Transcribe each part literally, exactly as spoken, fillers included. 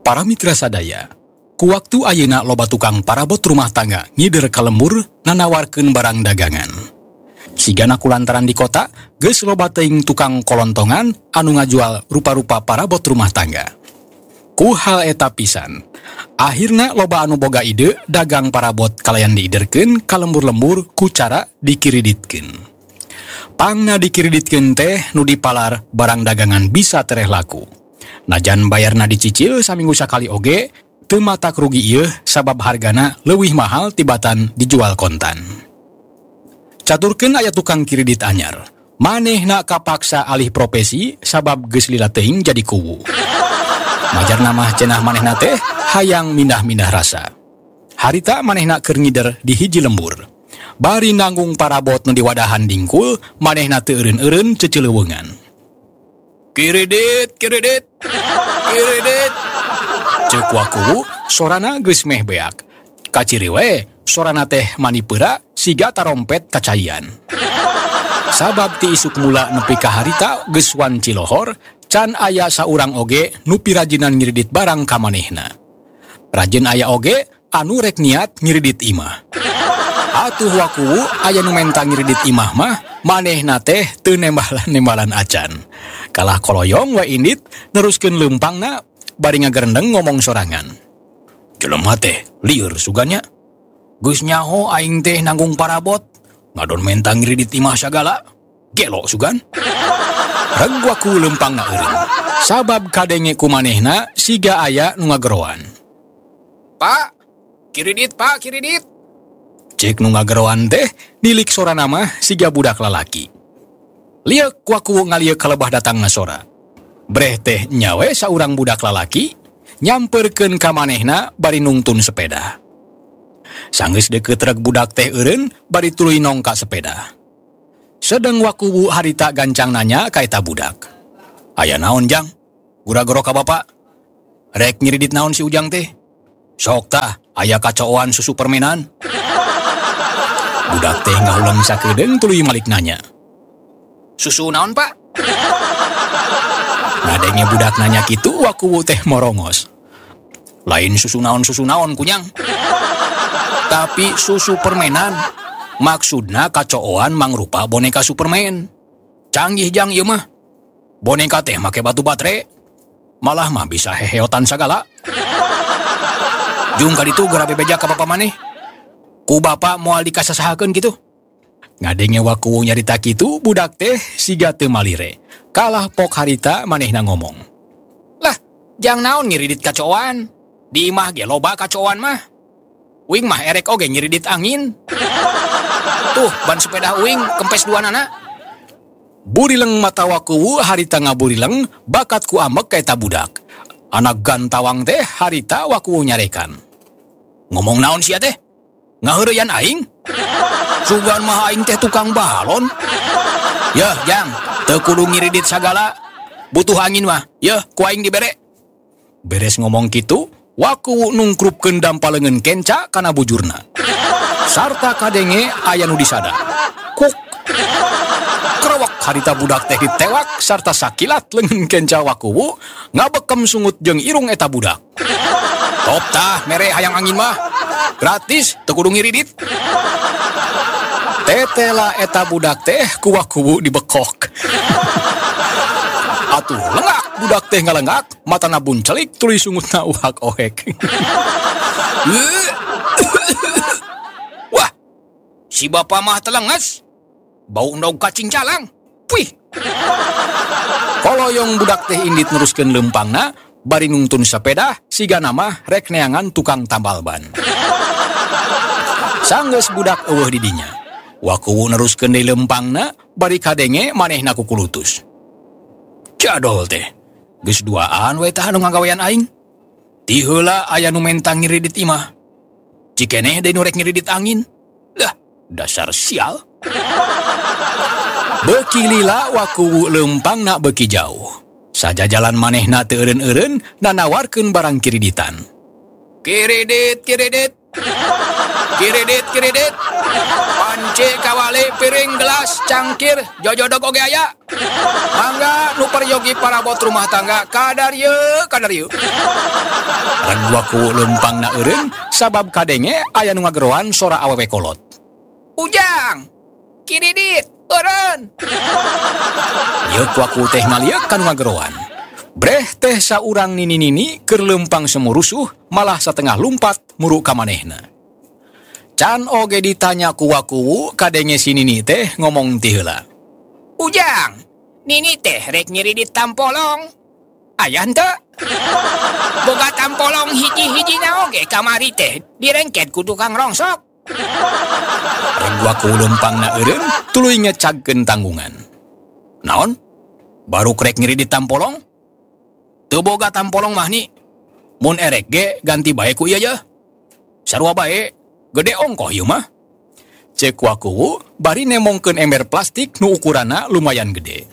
Para mitra sadaya, ku waktu ayeuna loba tukang parabot rumah tangga ngider ka lembur nanawarkeun barang dagangan. Sigana kulantaran di kota, geus loba teuing tukang kolontongan anu ngajual rupa-rupa parabot rumah tangga. Ku hal eta pisan, akhirna loba anu boga ide dagang parabot kalayan diiderkeun ka lembur-lembur ku cara dikiriditkeun. Pangna dikiriditkeun teh nu dipalar barang dagangan bisa tereh laku. Najan bayarna dicicil saminggu sakali oge, teu matak rugi ieu sabab hargana leuwih mahal tibatan dijual kontan. Caturkeun aya tukang kiridit anyar, manehna kapaksa alih profesi sabab geus lila teuing jadi kuwu. Majarna mah cenah manehna teh hayang mindah-mindah rasa. Harita manehna keur ngider di hiji lembur. Bari nanggung parabot nu diwadahan dingkul, manehna teu eureun-eureun ceceleweungan. Kiridit, kiridit, kiridit. Ceuk waku, sorana geus meh beak. Kaciri we, sorana teh manipeura siga tarompet kacayan. Sabab ti isuk mula nepi ka harita geus wan cilohor, can aya saurang oge nu pirajinan ngiridit barang ka manehna. Rajin aya oge anu rek niat ngiridit imah. Atuh waku aya nu menta ngiridit imah mah manehna teh teu nembalan-nembalan acan. Kalah koloyong we indit neruskeun leumpangna bari ngagerendeng ngomong sorangan. Jelema teh lieur suganya. Geus nyaho aing teh nanggung parabot, ngadon menta ngiridit imah sagala. Gelo sugan. Reg waku leumpangna eureun. Sabab kadenge ku manehna siga aya nu ngageroan. Pak, kiridit pak, kiridit. Cek nu ngageroan teh nilik sorana mah siga budak lalaki. Liek waku ngalieu kalebah datangna sora. Breh teh nyawe saurang budak lalaki nyamperkeun ka manehna bari nungtun sepeda. Sanggeus deukeut reg budak teh eureun bari tuluy nongka sepeda. Sedeng waku harita gancang nanya ka eta budak. Aya naon jang? Gura-goro ka bapak? Rek nyiridit naon si ujang teh? Sok tah aya kacooan susu permenan. Budak teh ngahulang sakedeung tuluy malik nanya. Susu naon pak? Ngadenge budak nanya kitu waku teh morongos. Lain susu naon-susu naon kunyang. Tapi susu permenan. Maksudna kacooan mangrupa boneka Superman. Canggih jang ieu mah. Boneka teh make batu batre. Malah mah bisa heheotan sagala. Jung ka ditu geura bebeja ka bapa maneh. Ku bapak moal dikasasahakeun kitu. Ngadenge waku nyarita kitu budak teh siga teu malire. Kalah pok harita manehna ngomong. Lah, jang naon ngiridit kacooan. Di imah ge loba kacooan mah. Uing mah erek oge ngiridit angin. Tuh, ban sepeda uing kempes dua nana. Burileng mata waku harita ngaburileng bakat ku amek ka eta budak. Anak gantawang teh harita waku nyarekan. Ngomong naon sia teh? Ngaheureuyan aing? Sugan mah aing teh tukang balon. Yeuh, jang, teu kudu ngiridit sagala. Butuh angin mah, yeuh, ku aing dibere. Beres ngomong kitu, waku nungkrupkeun dampaleungeun kenca kana bujurna. Sarta kadenge aya nu disada. Kuk. Krewek harita budak teh ditewak sarta sakilat leungeun kenca waku ngabekem sungut jeung irung eta budak. Top tah mere hayang angin mah. Gratis teu kudu ngiridit. Tetela eta budak teh ku waku dibekok. Atuh lengak budak teh ngalengak, matana buncelik tuluy sungutna uhak ohek. Wah, si bapa mah telenges. Bau ndog cacing calang. Wih. Koloyong budak teh indit neruskeun leumpangna, bari nungtun sepeda sigana mah rek neangan tukang tambal ban. Sanggeus budak eueuh di dinya. Waku neruskeun deui leumpangna, bari kadenge manehna kukulutus. Jadol teh, geus duaan we tah anu ngagawean aing. Ti heula aya nu menta ngiridit imah. Cikeneh deui nu rek ngiridit angin. Lah, dasar sial. Beuki lila waku leumpangna beuki jauh. Sajajalan manehna teu eureun-eureun nanawarkeun barang kiriditan. Kiridit, kiridit. Kiridit, kiridit. Panci, kawali, piring, gelas, cangkir, jojodog oge aya. Mangga nu peryogi parabot rumah tangga kadar ye, kadar ye. Reg waku lempang na eureun sabab kadenge aya nu ngageroan sora awewe kolot. Ujang, kiridit, eureun. Yeuk waku teh ngalieu ka nu ngageroan. Breh teh saurang nini-nini keur lempang semurusuh malah satengah lumpat muru ka manehna. Can oge ditanya ku waku kadenge si nini teh ngomong ti heula. Ujang, nini teh rek nyiri di tampolong. Aya henteu? Boga tampolong hiji-hijina oge kamari teh direngket ku tukang rongsok. Reg waku lempangna eureun tuluy ngecagkeun tanggungan. Naon? Baru krek nyiri di tampolong? Teu boga tampolong mah ni. Mun erek ge ganti bae ku ieu yeuh. Sarua bae, gede ongkoh ieu mah. Cek waku bari nemongkeun ember plastik nu ukuranna lumayan gede.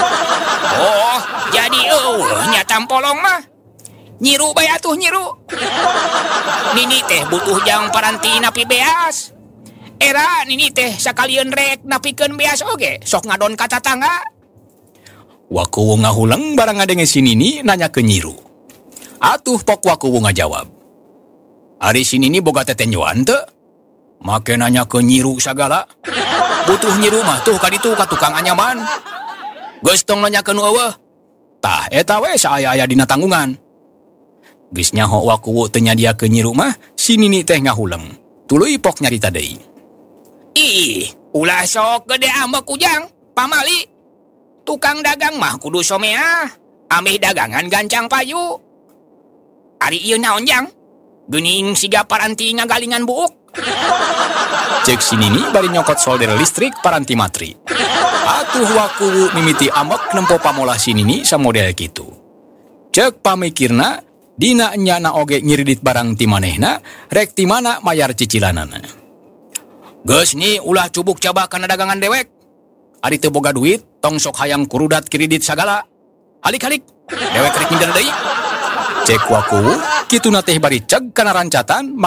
Oh, jadi eueuh nya tampolong mah. Nyiru bae atuh nyiru. Nini teh butuh jang paranti napi beas. Era nini teh sakalian rek napikeun beas oge, sok ngadon ka tatangga. Waku ngahulang barang ngadenge si Nini nanya ke nyiru. Atuh pok waku ngajawab. Ari si Nini boga tetenjoan teu? Make nanya ke nyiru sagala. Butuh nyiru mah tuh kaditu ka tukang anyaman. Geus tong nanya ke nu eueuh. Tah eta we saaya-aya dina tanggungan. Geus nyaho waku teu nyadia ke nyiru mah, si Nini teh ngahulang. Tuluy pok nyarita deui. Ih, ulah sok gede ambek Ujang, pamali. Tukang dagang mah kudu somea, ameh dagangan gancang payu. Ari ieu naon Jang? Geuning siga paranti ngagalingan buuk. Cek si Nini bari nyokot solder listrik paranti matri. Atuh waku mimiti ambek nempo pamolah si Nini samodel kitu. Cek pamikirna, dina nyana oge nyiridit barang ti manehna, rek ti mana mayar cicilanana. Geus ni ulah cubuk coba kana dagangan dewek. Ari teu boga duit, tong sok hayang kurudat kiridit sagala. Halik-halik, dewek rek ngider deui. Cek waku, kituna teh bari ceg kana rancatan